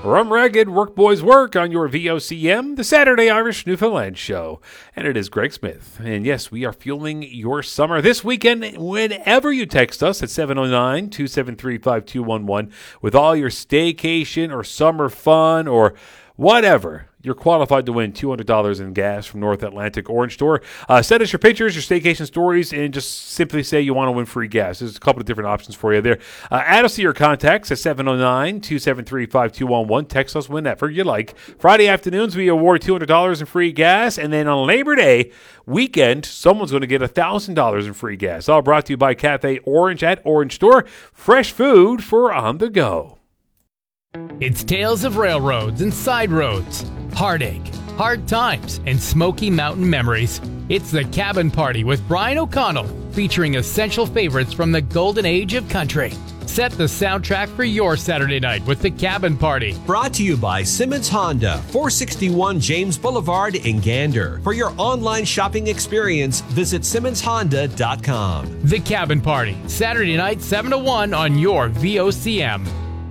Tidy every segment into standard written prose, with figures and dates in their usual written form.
Rum Ragged Work Boys Work on your VOCM, the Saturday Irish Newfoundland show. And it is Greg Smith. And yes, we are fueling your summer this weekend whenever you text us at 709-273-5211 with all your staycation or summer fun or whatever. You're qualified to win $200 in gas from North Atlantic Orange Store. Send us your pictures, your staycation stories, and just simply say you want to win free gas. There's a couple of different options for you there. Add us to your contacts at 709-273-5211. Text us whenever you like. Friday afternoons, we award $200 in free gas. And then on Labor Day weekend, someone's going to get $1,000 in free gas. All brought to you by Cafe Orange at Orange Store. Fresh food for on the go. It's tales of railroads and side roads, heartache, hard times, and Smoky Mountain memories. It's The Cabin Party with Brian O'Connell, featuring essential favorites from the golden age of country. Set the soundtrack for your Saturday night with The Cabin Party. Brought to you by Simmons Honda, 461 James Boulevard in Gander. For your online shopping experience, visit SimmonsHonda.com. The Cabin Party, Saturday night 7 to 1 on your VOCM.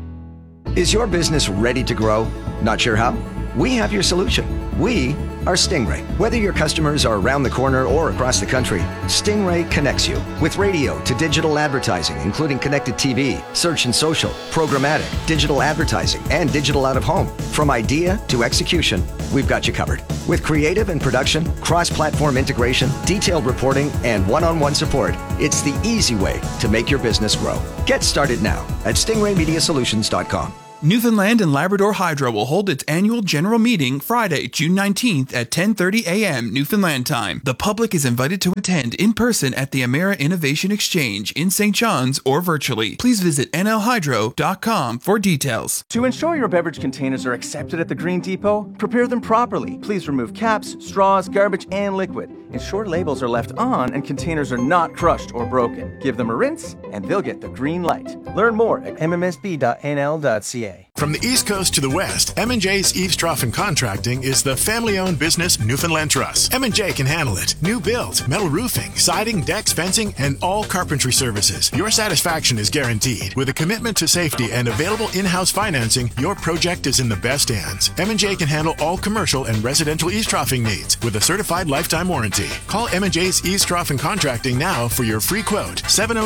Is your business ready to grow? Not sure how? We have your solution. We are Stingray. Whether your customers are around the corner or across the country, Stingray connects you with radio to digital advertising, including connected TV, search and social, programmatic, digital advertising, and digital out-of-home. From idea to execution, we've got you covered. With creative and production, cross-platform integration, detailed reporting, and one-on-one support, it's the easy way to make your business grow. Get started now at stingraymediasolutions.com. Newfoundland and Labrador Hydro will hold its annual general meeting Friday, June 19th at 10:30 a.m. Newfoundland time. The public is invited to attend in person at the Amera Innovation Exchange in St. John's or virtually. Please visit nlhydro.com for details. To ensure your beverage containers are accepted at the Green Depot, prepare them properly. Please remove caps, straws, garbage, and liquid. Ensure labels are left on and containers are not crushed or broken. Give them a rinse and they'll get the green light. Learn more at mmsb.nl.ca. From the East Coast to the West, M&J's Eaves Trough and Contracting is the family-owned business Newfoundland Trust. M&J can handle it. New build, metal roofing, siding, decks, fencing, and all carpentry services. Your satisfaction is guaranteed. With a commitment to safety and available in-house financing, your project is in the best hands. M&J can handle all commercial and residential eaves troughing needs with a certified lifetime warranty. Call M&J's Eaves Trough and Contracting now for your free quote.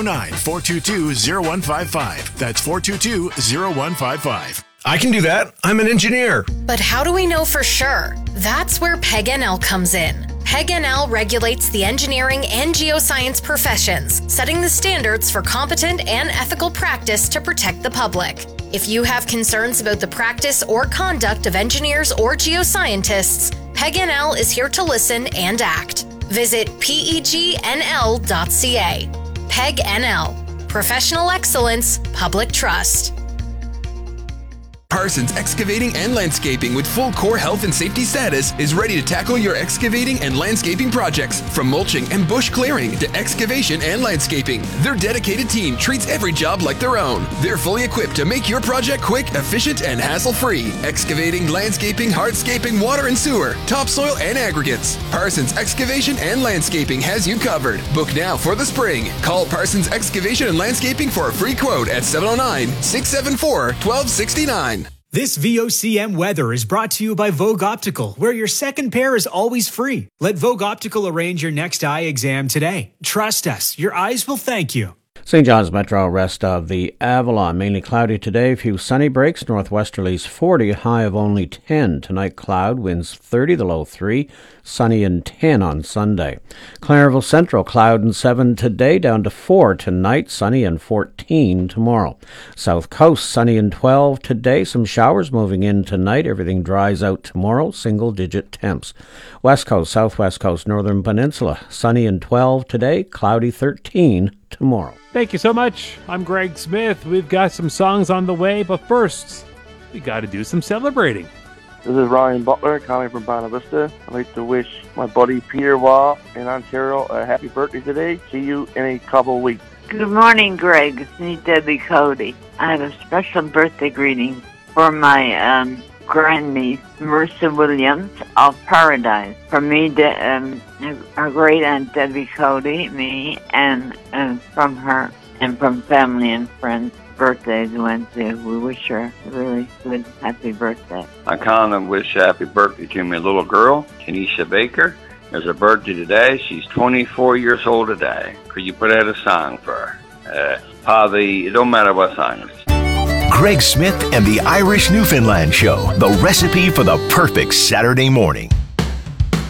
709-422-0155. That's 422-0155. I can do that. I'm an engineer. But how do we know for sure? That's where PEG-NL comes in. PEG-NL regulates the engineering and geoscience professions, setting the standards for competent and ethical practice to protect the public. If you have concerns about the practice or conduct of engineers or geoscientists, PEG-NL is here to listen and act. Visit pegnl.ca. PEG-NL. Professional excellence, public trust. Parsons Excavating and Landscaping with full core health and safety status is ready to tackle your excavating and landscaping projects, from mulching and bush clearing to excavation and landscaping. Their dedicated team treats every job like their own. They're fully equipped to make your project quick, efficient, and hassle-free. Excavating, landscaping, hardscaping, water and sewer, topsoil, and aggregates. Parsons Excavation and Landscaping has you covered. Book now for the spring. Call Parsons Excavation and Landscaping for a free quote at 709-674-1269. This VOCM weather is brought to you by Vogue Optical, where your second pair is always free. Let Vogue Optical arrange your next eye exam today. Trust us, your eyes will thank you. St. John's Metro, rest of the Avalon. Mainly cloudy today, few sunny breaks. Northwesterlies 40, high of only 10. Tonight cloud, winds 30, the low 3. Sunny and 10 on Sunday. Clareville Central, cloud and 7 today, down to 4 tonight. Sunny and 14 tomorrow. South Coast, sunny and 12 today. Some showers moving in tonight. Everything dries out tomorrow. Single-digit temps. West Coast, Southwest Coast, Northern Peninsula, sunny and 12 today. Cloudy 13 tomorrow. Thank you so much. I'm Greg Smith. We've got some songs on the way, but first, we got to do some celebrating. This is Ryan Butler calling from Bonavista. I'd like to wish my buddy Peter Waugh in Ontario a happy birthday today. See you in a couple of weeks. Good morning, Greg. It's me, Debbie Cody. I have a special birthday greeting for my grandniece, Marissa Williams of Paradise. From me, our great aunt Debbie Cody, me, and from her, and from family and friends. birthday is Wednesday. We wish her a really good, happy birthday. I kind of wish happy birthday to my little girl, Tanisha Baker. It's her birthday today. She's 24 years old today. Could you put out a song for her? It don't matter what song it is. Greg Smith and the Irish Newfoundland Show, the recipe for the perfect Saturday morning.